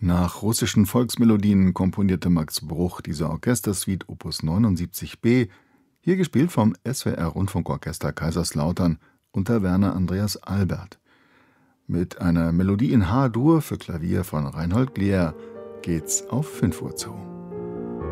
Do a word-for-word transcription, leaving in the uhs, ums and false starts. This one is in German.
Nach russischen Volksmelodien komponierte Max Bruch diese Orchestersuite Opus neunundsiebzig b, hier gespielt vom S W R-Rundfunkorchester Kaiserslautern unter Werner Andreas Albert. Mit einer Melodie in H-Dur für Klavier von Reinhold Glier geht's auf fünf Uhr zu.